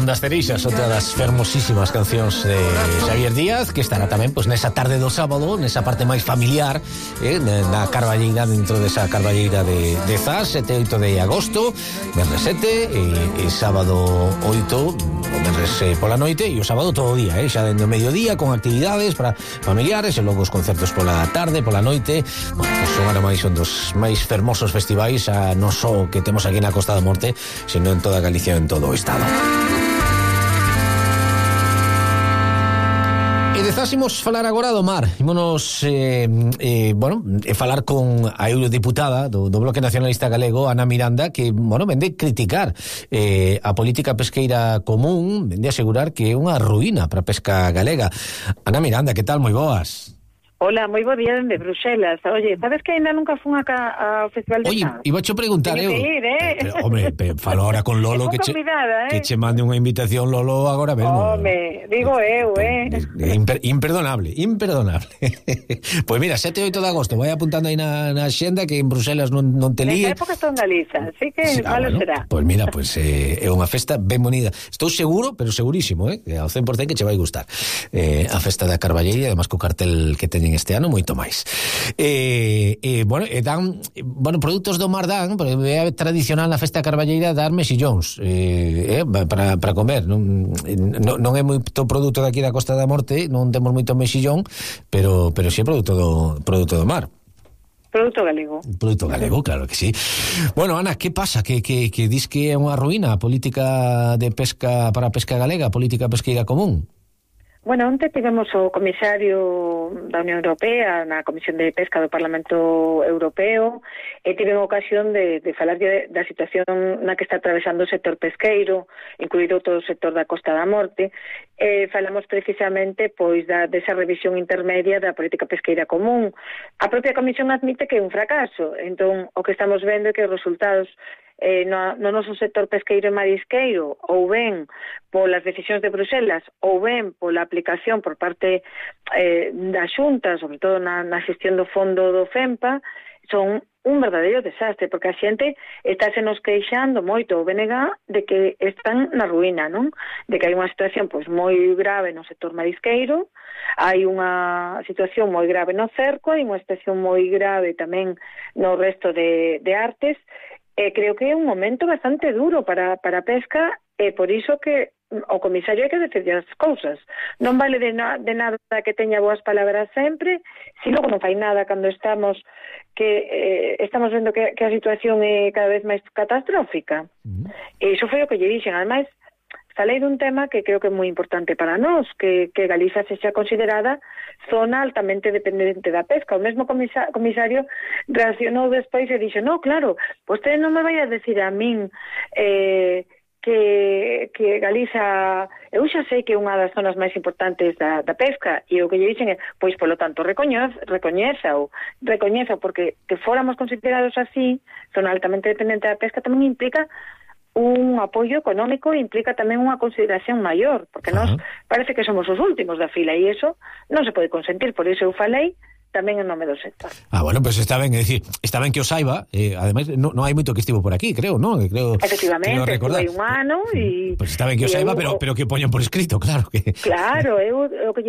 das Cereixas, outra das fermosísimas cancións de Xavier Díaz, que estará tamén pois nesa tarde do sábado, nesa parte máis familiar, na Carballeira, dentro desa Carballeira de Zas, 7 e 8 de agosto, venres 7 e sábado 8, o venres pola noite, e o sábado todo o día, xa dentro do mediodía, con actividades para familiares, e logo os concertos pola tarde, pola noite. Bueno, pues son dos máis fermosos festivais, non só que temos aquí na Costa da Morte, sino en toda Galicia e en todo o estado. E dezáximos falar agora do mar. Ímonos falar con a eurodiputada do Bloque Nacionalista Galego, Ana Miranda, que, vende criticar a política pesqueira común, vende asegurar que é unha ruína para a pesca galega. Ana Miranda, que tal? Moi boas. Hola, moi bo día dende Bruxelas. Oye, sabes que ainda nunca fun acá ao Festival de Zas? Oye, iba a preguntar, Hombre, falo ahora con Lolo que che mande unha invitación, Lolo, agora mesmo. Home, digo eu, Imperdonable. Pois mira, 7 e 8 de agosto, vai apuntando aí na xenda, que en Bruxelas non te líe. Nesa época estou en Galiza, así que malo será. Pois mira, é unha festa ben bonita. Estou seguro, pero segurísimo, que ao 100% que che vai gustar. A festa da Carballeira, además co cartel que teñen este ano moito máis. Dan produtos do mar, porque é tradicional na festa Carballeira dar mesillóns para comer. Non é moito produto daqui da Costa da Morte, non temos moito mesillón, pero si é produto do mar. Produto galego. Produto galego, claro que sí. Bueno, Ana, que pasa? Que dis que é unha ruína a política de pesca para a pesca galega, a política pesqueira común? Bueno, onte tivemos o comisario da Unión Europea na Comisión de Pesca do Parlamento Europeo e tive a ocasión de falar da situación na que está atravesando o sector pesqueiro, incluído todo o sector da Costa da Morte. Falamos precisamente desa revisión intermedia da política pesqueira común. A propia Comisión admite que é un fracaso, entón o que estamos vendo é que os resultados no noso sector pesqueiro e marisqueiro, ou ben polas decisións de Bruxelas, ou ben pola aplicación por parte da Xunta, sobre todo na xestión do fondo do FEMPA, son un verdadeiro desastre, porque a xente estáse nos queixando moito o BNG de que están na ruína, non? De que hai unha situación moi grave no sector marisqueiro, hai unha situación moi grave no cerco, hai unha situación moi grave tamén no resto de artes. Creo que é un momento bastante duro para a pesca, e por iso que o comisario hai que decidir as cousas. Non vale de nada que teña boas palabras sempre, se logo non fai nada cando estamos vendo que a situación é cada vez máis catastrófica. E iso foi o que lle dixen. Ademais, falei dun tema que creo que é moi importante para nós, que Galiza sexa considerada zona altamente dependente da pesca. O mesmo comisario reaccionou despois e dixo, no, claro, vostede non me vai a decir a min que Galiza, eu xa sei que é unha das zonas máis importantes da pesca, e o que lle dixen é, pois polo tanto recoñeza, porque que fóramos considerados así, zona altamente dependente da pesca, tamén implica un apoio económico, implica tamén unha consideración maior, porque nós parece que somos os últimos da fila, e iso non se pode consentir. Por iso eu falei tamén en nome do sector. Bueno, pues está ben, é dicir, está ben que o saiba, ademais non hai moito que estivo por aquí, creo, non? Efectivamente, hai un ano e... Pues está ben que o saiba, pero que o poñan por escrito, claro que... Claro, o que